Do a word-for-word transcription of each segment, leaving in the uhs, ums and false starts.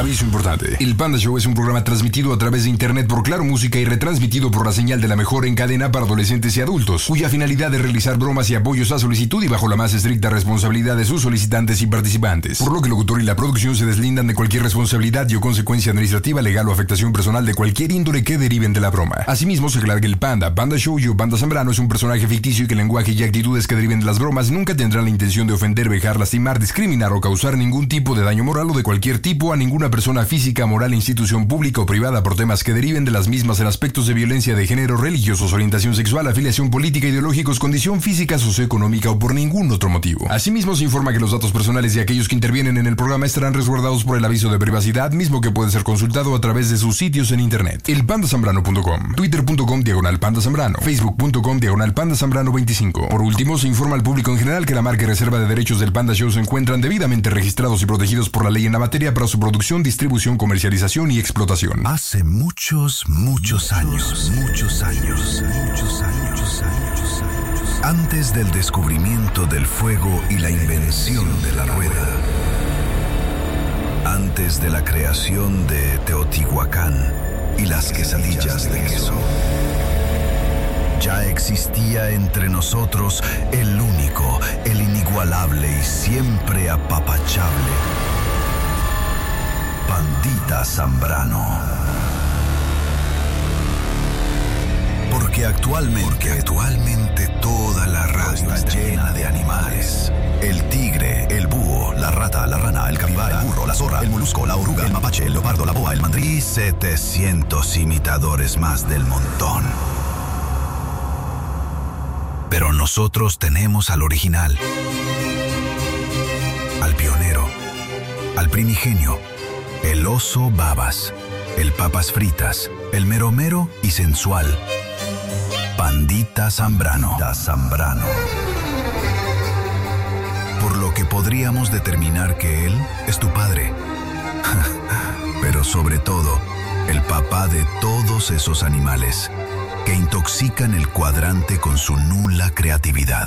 Aviso importante. El Panda Show es un programa transmitido a través de internet por Claro Música y retransmitido por la señal de la mejor en cadena para adolescentes y adultos, cuya finalidad es realizar bromas y apoyos a solicitud y bajo la más estricta responsabilidad de sus solicitantes y participantes. Por lo que el locutor y la producción se deslindan de cualquier responsabilidad y o consecuencia administrativa, legal o afectación personal de cualquier índole que deriven de la broma. Asimismo, se aclara que el Panda, Panda Show y o Panda Zambrano es un personaje ficticio y que el lenguaje y actitudes que deriven de las bromas nunca tendrán la intención de ofender, vejar, lastimar, discriminar o causar ningún tipo de daño moral o de cualquier tipo a ninguna persona física, moral, institución pública o privada por temas que deriven de las mismas en aspectos de violencia de género, religiosos, orientación sexual, afiliación política, ideológicos, condición física, socioeconómica o por ningún otro motivo. Asimismo, se informa que los datos personales de aquellos que intervienen en el programa estarán resguardados por el aviso de privacidad, mismo que puede ser consultado a través de sus sitios en internet. El panda zambrano punto com, twitter punto com diagonal panda zambrano, facebook punto com diagonal panda zambrano veinticinco. Por último, se informa al público en general que la marca y reserva de derechos del Panda Show se encuentran debidamente registrados y protegidos por la ley en la materia para su producción, distribución, comercialización y explotación. Hace muchos, muchos años, muchos años, muchos años, muchos años, antes del descubrimiento del fuego y la invención de la rueda, antes de la creación de Teotihuacán y las quesadillas de queso, ya existía entre nosotros el único, el inigualable y siempre apapachable Pandita Zambrano. Porque actualmente, porque actualmente toda la radio está llena de animales. El tigre, el búho, la rata, la rana, el capibara, el burro, la zorra, el molusco, la oruga, el mapache, el leopardo, la boa, el mandril y setecientos imitadores más del montón. Pero nosotros tenemos al original, al pionero, al primigenio, el oso babas, el papas fritas, el mero mero y sensual, Pandita Zambrano. Pandita Zambrano. Por lo que podríamos determinar que él es tu padre, pero sobre todo, el papá de todos esos animales que intoxican el cuadrante con su nula creatividad.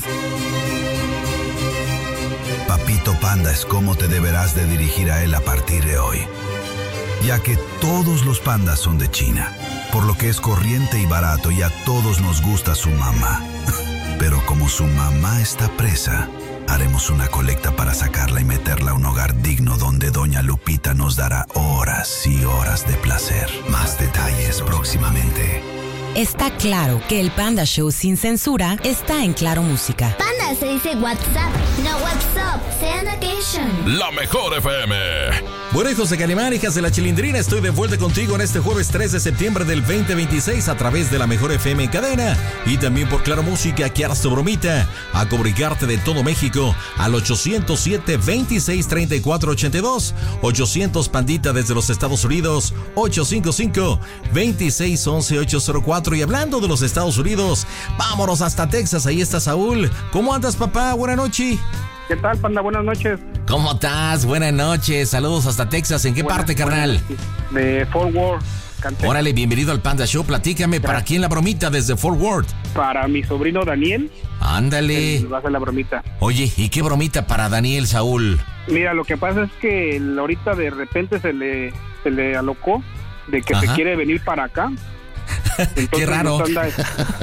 Papito Panda es como te deberás de dirigir a él a partir de hoy, ya que todos los pandas son de China, por lo que es corriente y barato y a todos nos gusta su mamá. Pero como su mamá está presa, haremos una colecta para sacarla y meterla a un hogar digno donde Doña Lupita nos dará horas y horas de placer. Más detalles próximamente. Está claro que el Panda Show sin censura está en Claro Música. Panda se dice WhatsApp, no WhatsApp, Sand Occasion. La mejor F M. Bueno, hijos de Calimán, hijas de la Chilindrina, estoy de vuelta contigo en este jueves tres de septiembre del veinte veintiséis a través de la mejor F M en cadena y también por Claro Música, que harás tu bromita a comunicarte de todo México al ochocientos siete, veintiséis, treinta y cuatro, ochenta y dos, ochocientos Pandita desde los Estados Unidos, ochocientos cincuenta y cinco, veintiséis, once, ochocientos cuatro. Y hablando de los Estados Unidos, vámonos hasta Texas, ahí está Saúl. ¿Cómo andas, papá? Buenas noches. ¿Qué tal, Panda? Buenas noches. ¿Cómo estás? Buenas noches. Saludos hasta Texas. ¿En qué Buenas, parte, carnal? De Fort Worth. Cantera. Órale, bienvenido al Panda Show. Platícame, Gracias. ¿Para quién la bromita desde Fort Worth? Para mi sobrino Daniel. Ándale. Él va a hacer la bromita. Oye, ¿y qué bromita para Daniel, Saúl? Mira, lo que pasa es que él ahorita de repente se le, se le alocó de que Ajá. se quiere venir para acá. Entonces Qué raro. Nos anda,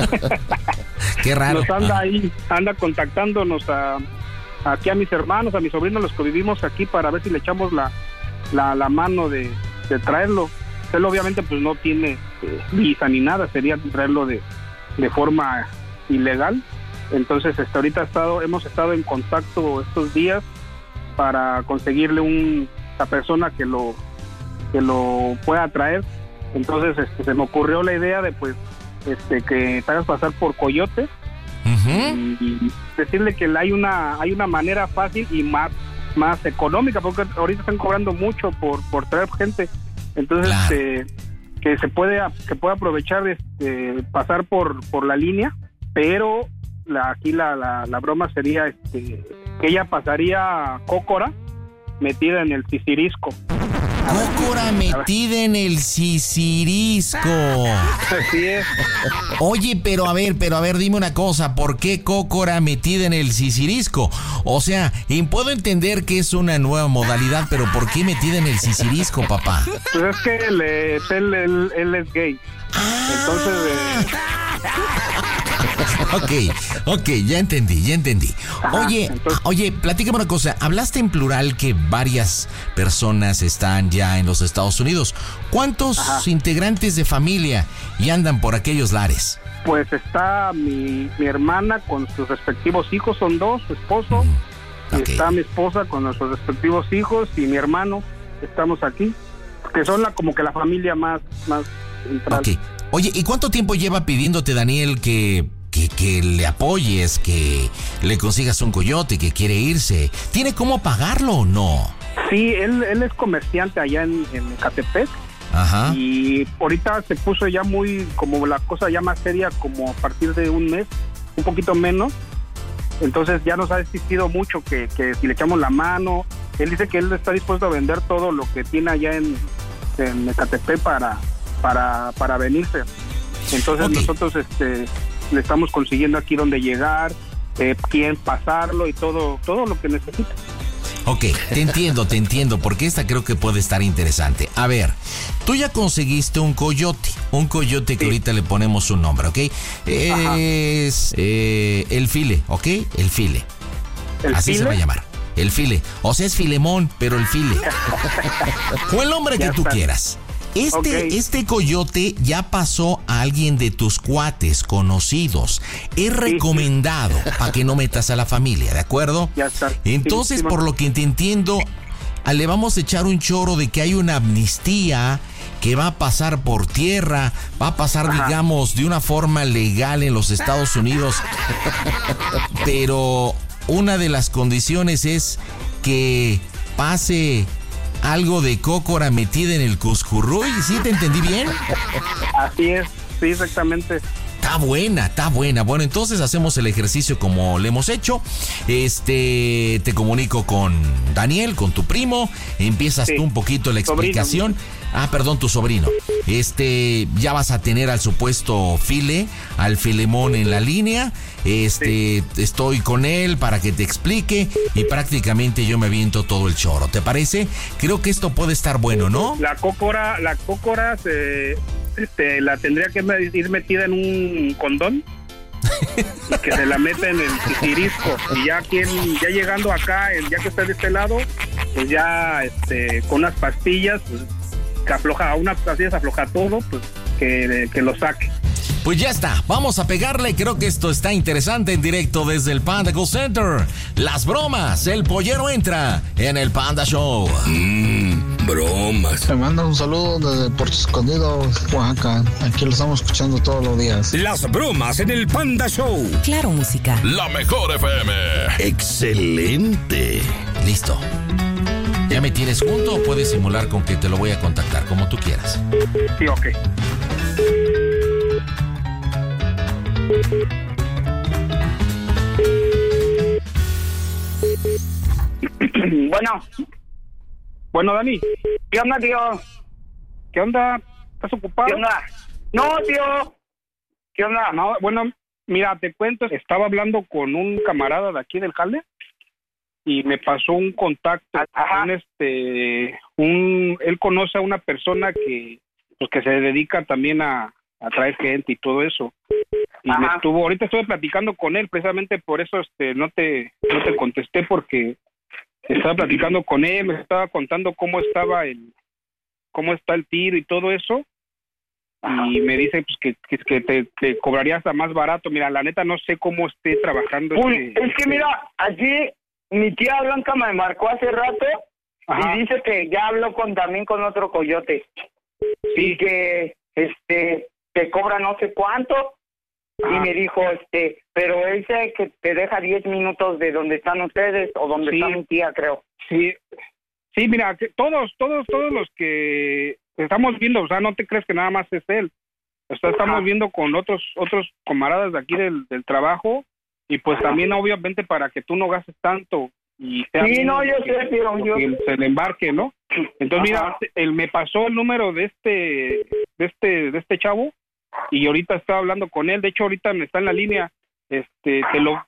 Qué raro. nos anda Ajá. ahí, anda contactándonos a, aquí a mis hermanos, a mis sobrinos, los que vivimos aquí, para ver si le echamos la, la, la mano de, de traerlo. Él obviamente pues no tiene eh, visa ni nada, sería traerlo de, de forma ilegal. Entonces este, ahorita ha estado, hemos estado en contacto estos días para conseguirle un, a persona que lo, que lo pueda traer. Entonces este, se me ocurrió la idea de pues este que te hagas pasar por coyote. Uh-huh. y, y decirle que hay una hay una manera fácil y más más económica, porque ahorita están cobrando mucho por por traer gente. Entonces Claro. este, que se puede que puede aprovechar este, pasar por por la línea, pero la, aquí la, la, la broma sería este, que ella pasaría cócora metida en el Sicirisco. Cócora metida en el sisirisco. Así es. Oye, pero a ver, pero a ver, dime una cosa, ¿por qué cócora metida en el sisirisco? O sea, y puedo entender que es una nueva modalidad, pero ¿por qué metida en el sisirisco, papá? Pues es que él, él, él, él es gay. Entonces... Eh... Ok, ok, ya entendí, ya entendí. Oye, entonces... oye, platícame una cosa. Hablaste en plural que varias personas están ya en los Estados Unidos. ¿Cuántos Ajá. integrantes de familia ya andan por aquellos lares? Pues está mi, mi hermana con sus respectivos hijos, son dos, su esposo. Mm, okay. Y está mi esposa con nuestros respectivos hijos y mi hermano. Estamos aquí, que son la, como que la familia más, más central. Ok. Oye, ¿y cuánto tiempo lleva pidiéndote, Daniel, que, que, que le apoyes, que le consigas un coyote, que quiere irse? ¿Tiene cómo pagarlo o no? Sí, él, él es comerciante allá en, en Ecatepec. Ajá. Y ahorita se puso ya muy, como la cosa ya más seria, como a partir de un mes, un poquito menos. Entonces ya nos ha existido mucho que, que si le echamos la mano. Él dice que él está dispuesto a vender todo lo que tiene allá en, en Ecatepec para... para para venirse. Entonces okay. nosotros este le estamos consiguiendo aquí donde llegar, eh, quién pasarlo y todo todo lo que necesita. Ok, te entiendo, te entiendo, porque esta creo que puede estar interesante. A ver, tú ya conseguiste un coyote, un coyote que sí. ahorita le ponemos un nombre, ¿ok? Es eh, el file, ¿ok? El file. ¿El Así file? se va a llamar. El file. O sea, es Filemón, pero el file. O el nombre que ya tú está. quieras. Este, okay. este coyote ya pasó a alguien de tus cuates conocidos. Es recomendado sí, sí. para que no metas a la familia, ¿de acuerdo? Ya está. Entonces, sí, sí, sí, por lo que te entiendo, le vamos a echar un choro de que hay una amnistía que va a pasar por tierra, va a pasar, Ajá. digamos, de una forma legal en los Estados Unidos. Pero una de las condiciones es que pase... algo de cócora metida en el cuscurruy, ¿sí te entendí bien? Así es, sí, exactamente. Está buena, está buena. Bueno, entonces hacemos el ejercicio como le hemos hecho. Este, te comunico con Daniel, con tu primo. Empiezas sí. tú un poquito la explicación. Sobrino. Ah, perdón, tu sobrino. Este, ya vas a tener al supuesto File, al Filemón en la línea. Este, sí. estoy con él para que te explique y prácticamente yo me aviento todo el choro. ¿Te parece? Creo que esto puede estar bueno, ¿no? La cócora, la cócora se... Este, la tendría que ir metida en un condón y que se la meta en el sisirisco y ya quien ya llegando acá, ya que está de este lado, pues ya este con unas pastillas pues, que afloja, unas pastillas afloja todo, pues que, que lo saque. Pues ya está, vamos a pegarle, creo que esto está interesante en directo desde el Panda Call Center. Las bromas, el pollero entra en el Panda Show. Mmm, bromas. Te mando un saludo desde Puerto Escondido, Oaxaca. Aquí lo estamos escuchando todos los días. Las bromas en el Panda Show. Claro, música. La mejor F M. Excelente. Listo. ¿Ya me tienes junto o puedes simular con que te lo voy a contactar, como tú quieras? Sí, ok. Bueno. Bueno, Dani. ¿Qué onda, tío? ¿Qué onda? ¿Estás ocupado? ¿Qué onda? No, tío. ¿Qué onda? No, bueno, mira, te cuento, estaba hablando con un camarada de aquí del jale y me pasó un contacto. Ajá. Un, este, un, él conoce a una persona que, pues, que se dedica también a, a traer gente y todo eso. Y Ajá. me estuvo, ahorita estuve platicando con él, precisamente por eso este no te no te contesté, porque estaba platicando con él, me estaba contando cómo estaba el cómo está el tiro y todo eso. Ajá. Y me dice pues que, que, que te, te cobraría hasta más barato. Mira, la neta no sé cómo esté trabajando. Uy, este, es que mira, aquí mi tía Blanca me marcó hace rato. Ajá. Y dice que ya habló con también con otro coyote. Sí. Y que este te cobra no sé cuánto. Y me dijo, este, pero ese que te deja diez minutos de donde están ustedes o donde sí. está mi tía, creo. Sí, sí, mira, que todos, todos, todos los que estamos viendo, o sea, no te crees que nada más es él. O sea, estamos Ajá. viendo con otros otros camaradas de aquí del, del trabajo y pues Ajá. también obviamente para que tú no gastes tanto y sea sí, no, yo sé, pero yo... se le embarque, ¿no? Entonces, Ajá. mira, él me pasó el número de este, de este, de este chavo, y ahorita estaba hablando con él. De hecho, ahorita me está en la línea. Este, te lo,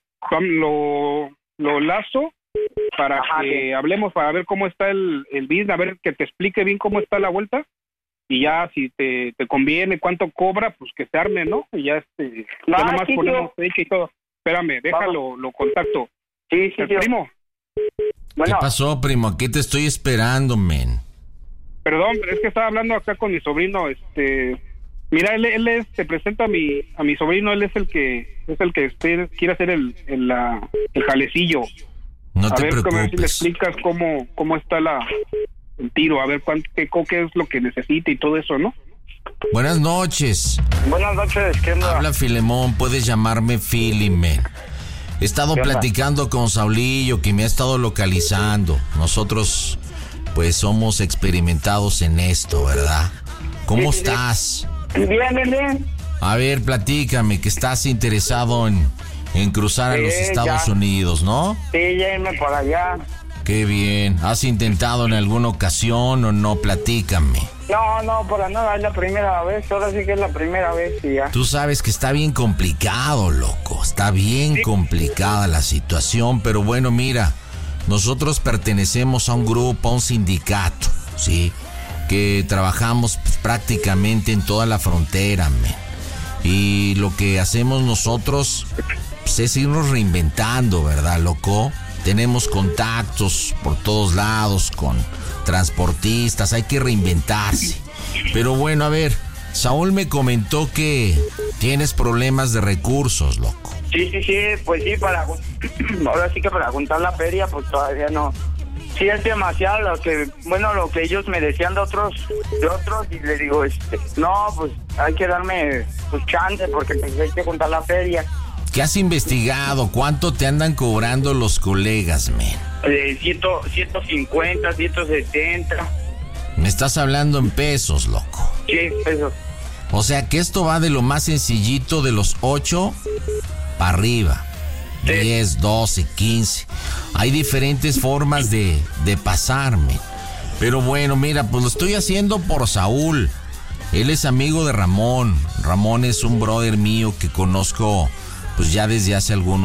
lo, lo lazo para Ajá, que sí. hablemos, para ver cómo está el, el business, a ver que te explique bien cómo está la vuelta. Y ya, si te, te conviene, cuánto cobra, pues que se arme, ¿no? Y ya, este, No, ya nomás sí, ponemos tío. fecha y todo. Espérame, déjalo, lo contacto. Sí, sí, El tío. primo, Bueno, ¿Qué pasó, primo? Aquí te estoy esperando, men. perdón, pero es que estaba hablando acá con mi sobrino, este... Mira, él, él es, te presento a mi a mi sobrino, él es el que es el que este, quiere hacer el el, la, el jalecillo. No A te ver, a ver si le preocupes. explicas cómo cómo está la el tiro, a ver cuánto qué, qué es lo que necesita y todo eso, ¿no? Buenas noches. buenas noches, ¿qué onda? Habla Filemón, puedes llamarme Philly, men. He estado ¿Qué onda? platicando con Saulillo, que me ha estado localizando. Nosotros, pues, somos experimentados en esto, ¿verdad? ¿Cómo Sí, sí, sí. estás? Bien, bien, bien. A ver, platícame, que estás interesado en, en cruzar a Sí, los Estados ya. Unidos, ¿no? Sí, ya irme para allá. Qué bien. ¿Has intentado en alguna ocasión o no? Platícame. No, no, para nada, es la primera vez. Ahora sí que es la primera vez y ya. Tú sabes que está bien complicado, loco. Está bien complicada la situación, pero bueno, mira, nosotros pertenecemos a un grupo, a un sindicato, ¿sí? Que trabajamos pues, prácticamente en toda la frontera, men. Y lo que hacemos nosotros pues, es irnos reinventando, ¿verdad, loco? Tenemos contactos por todos lados con transportistas, hay que reinventarse. Pero bueno, a ver, Saúl me comentó que tienes problemas de recursos, loco. Sí, sí, sí, pues sí, para... Ahora sí que para juntar la feria, pues todavía no. Sí, es demasiado lo que... Bueno, lo que ellos me decían de otros, de otros, y le digo, este, no, pues hay que darme pues chance, porque pues, hay que juntar la feria. ¿Qué has investigado? ¿Cuánto te andan cobrando los colegas, men? Eh, ciento, ciento cincuenta, ciento setenta. Me estás hablando en pesos, loco. Sí, eso. O sea que esto va de lo más sencillito de los ocho para arriba. Sí. diez, doce, quince. Hay diferentes formas de, de pasarme. Pero bueno, mira, pues lo estoy haciendo por Saúl. Él es amigo de Ramón. Ramón es un brother mío que conozco pues ya desde hace algunos